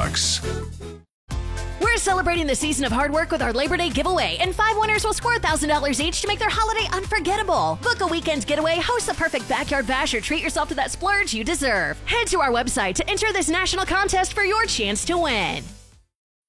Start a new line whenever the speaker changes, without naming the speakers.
next.
We're celebrating the season of hard work with our Labor Day giveaway, and 5 winners will score $1,000 each to make their holiday unforgettable. Book a weekend getaway, host the perfect backyard bash, or treat yourself to that splurge you deserve. Head to our website to enter this national contest for your chance to win.